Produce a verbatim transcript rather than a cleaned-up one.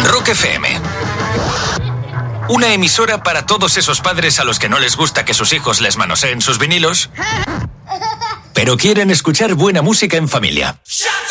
Rock F M. Una emisora para todos esos padres a los que no les gusta que sus hijos les manoseen sus vinilos, pero quieren escuchar buena música en familia.